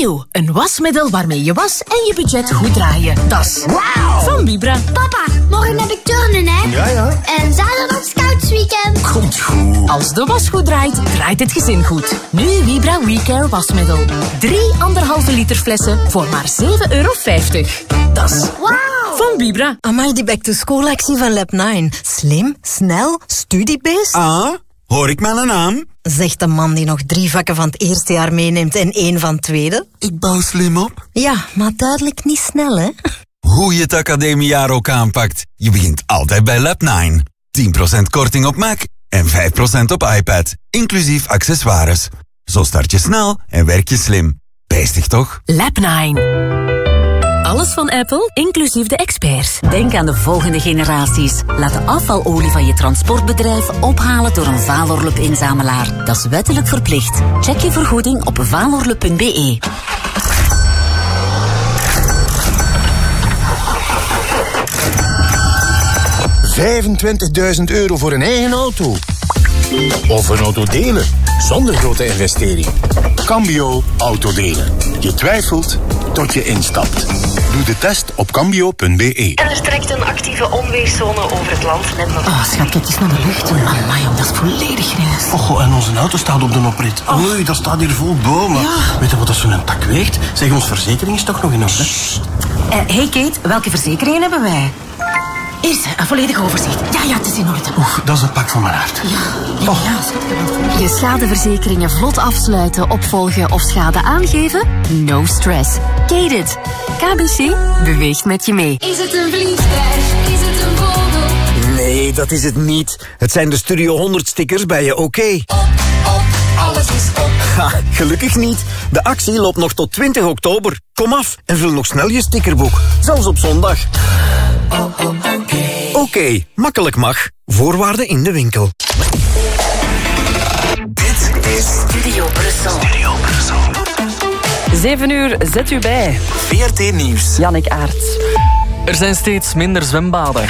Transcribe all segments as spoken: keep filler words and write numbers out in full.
Nieuw, een wasmiddel waarmee je was en je budget goed draaien. Dat is Wauw. van Vibra. Papa, morgen heb ik turnen, hè? Ja, ja. En zaterdag scoutsweekend. Komt goed. Als de was goed draait, draait het gezin goed. Nu Vibra WeCare wasmiddel. Drie anderhalve liter flessen voor maar zeven euro vijftig. Dat is Wauw. van Vibra. Amai, die back-to-school actie van Lab nine. Slim, snel, studiebased. Ah, hoor ik mijn naam? Zegt de man die nog drie vakken van het eerste jaar meeneemt en één van het tweede. Ik bouw slim op. Ja, maar duidelijk niet snel, hè? Hoe je het academiejaar ook aanpakt, je begint altijd bij Lab nine. tien procent korting op Mac en vijf procent op iPad, inclusief accessoires. Zo start je snel en werk je slim. Bijstig toch? Lab nine. Alles van Apple, inclusief de experts. Denk aan de volgende generaties. Laat de afvalolie van je transportbedrijf ophalen door een Valorlup-inzamelaar. Dat is wettelijk verplicht. Check je vergoeding op valorlup punt b e. vijfentwintigduizend euro voor een eigen auto. Of een auto delen, zonder grote investering. Cambio Autodelen. Je twijfelt tot je instapt. Doe de test op cambio punt b e. En er trekt een actieve onweerszone over het land. Met nog... Oh, schat, kijk eens naar de lucht. Amai, dat is volledig grijs. Oh, en onze auto staat op de oprit. Oh. Oei, dat staat hier vol bomen. Ja. Weet je wat dat zo'n tak weegt? Zeg, onze verzekering is toch nog in orde? Uh, hey Kate, welke verzekeringen hebben wij? Eerst, een volledig overzicht. Ja, ja, het is in orde. Oeh, dat is een pak van mijn hart. Ja, ja, Oh. ja, schat. Je schadeverzekeringen vlot afsluiten, opvolgen of schade aangeven? No stress. Kate it. K B C beweegt met je mee. Is het een vliegtuig? Is het een vogel? Nee, dat is het niet. Het zijn de Studio honderd stickers bij je OK. Op, op, alles is op. Ha, gelukkig niet. De actie loopt nog tot twintig oktober. Kom af en vul nog snel je stickerboek. Zelfs op zondag. Oh, oh, oké. Oké, makkelijk mag. Voorwaarden in de winkel. Dit is Studio Brussel. Studio Brussel. zeven uur, zet u bij. V R T Nieuws. Jannik Aerts. Er zijn steeds minder zwembaden.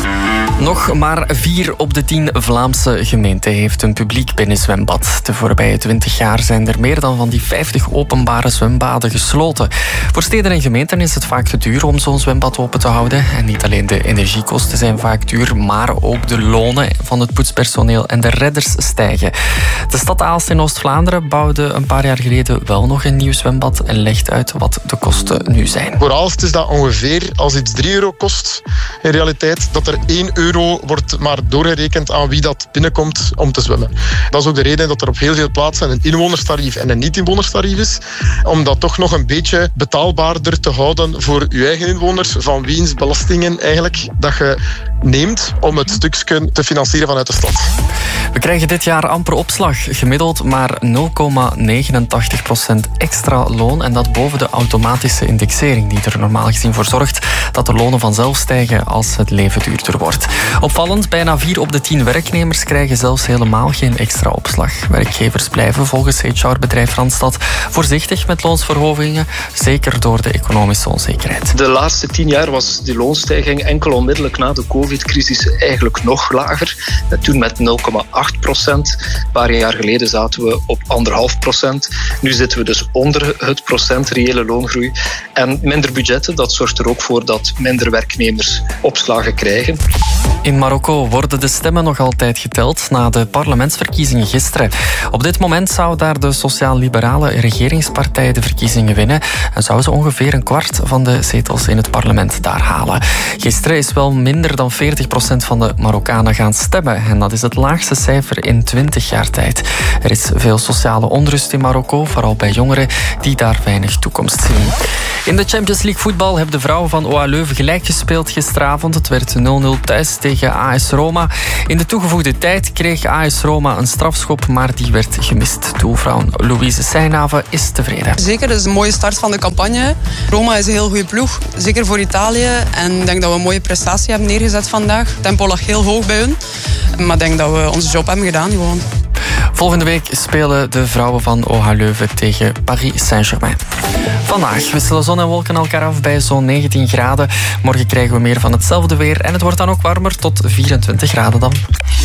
Nog maar vier op de tien Vlaamse gemeenten heeft een publiek binnenzwembad. De voorbije twintig jaar zijn er meer dan van die vijftig openbare zwembaden gesloten. Voor steden en gemeenten is het vaak te duur om zo'n zwembad open te houden. En niet alleen de energiekosten zijn vaak duur, maar ook de lonen van het poetspersoneel en de redders stijgen. De stad Aalst in Oost-Vlaanderen bouwde een paar jaar geleden wel nog een nieuw zwembad en legt uit wat de kosten nu zijn. Voor Aalst is dat ongeveer, als iets drie euro kost, in realiteit, dat er één euro wordt maar doorgerekend aan wie dat binnenkomt om te zwemmen. Dat is ook de reden dat er op heel veel plaatsen een inwonerstarief en een niet-inwonerstarief is. Om dat toch nog een beetje betaalbaarder te houden voor je eigen inwoners, van wiens belastingen eigenlijk dat je neemt om het stukje te financieren vanuit de stad. We krijgen dit jaar amper opslag. Gemiddeld maar nul komma negenentachtig procent extra loon. En dat boven de automatische indexering die er normaal gezien voor zorgt dat de lonen vanzelf stijgen als het leven duurder wordt. Opvallend, bijna vier op de tien werknemers krijgen zelfs helemaal geen extra opslag. Werkgevers blijven volgens H R-bedrijf Randstad voorzichtig met loonsverhogingen, zeker door de economische onzekerheid. De laatste tien jaar was die loonstijging enkel onmiddellijk na de covid-crisis eigenlijk nog lager. Toen met nul komma acht procent. Een paar jaar geleden zaten we op anderhalf procent. Nu zitten we dus onder het procent reële loongroei. En minder budgetten, dat zorgt er ook voor dat minder werknemers opslagen krijgen. In Marokko worden de stemmen nog altijd geteld na de parlementsverkiezingen gisteren. Op dit moment zou daar de sociaal-liberale regeringspartij de verkiezingen winnen en zou ze ongeveer een kwart van de zetels in het parlement daar halen. Gisteren is wel minder dan veertig procent van de Marokkanen gaan stemmen en dat is het laagste cijfer in twintig jaar tijd. Er is veel sociale onrust in Marokko, vooral bij jongeren die daar weinig toekomst zien. In de Champions League voetbal hebben de vrouwen van O H Leuven gelijk gespeeld gisteravond. Het werd nul nul thuis tegen A S Roma. In de toegevoegde tijd kreeg A S Roma een strafschop, maar die werd gemist. Doelvrouw Louise Seijnave is tevreden. Zeker, het is een mooie start van de campagne. Roma is een heel goede ploeg, zeker voor Italië. En ik denk dat we een mooie prestatie hebben neergezet vandaag. Het tempo lag heel hoog bij hun. Maar ik denk dat we onze job hebben gedaan gewoon. Volgende week spelen de vrouwen van O H Leuven tegen Paris Saint-Germain. Vandaag wisselen zon en wolken elkaar af bij zo'n negentien graden. Morgen krijgen we meer van hetzelfde weer en het wordt dan ook warmer tot vierentwintig graden dan.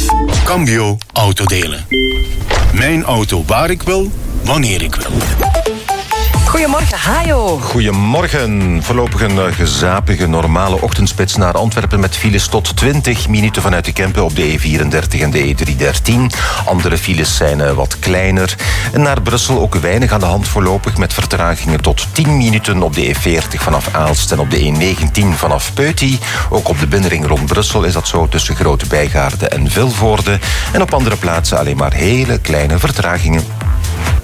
Cambio Autodelen. Mijn auto waar ik wil, wanneer ik wil. Goedemorgen, Hajo. Goedemorgen. Voorlopig een uh, gezapige, normale ochtendspits naar Antwerpen met files tot twintig minuten vanuit de Kempen op de E vierendertig en de E driehonderddertien. Andere files zijn uh, wat kleiner. En naar Brussel ook weinig aan de hand voorlopig met vertragingen tot tien minuten op de E veertig vanaf Aalst en op de E negentien vanaf Peuty. Ook op de binnenring rond Brussel is dat zo tussen Grote Bijgaarden en Vilvoorde. En op andere plaatsen alleen maar hele kleine vertragingen.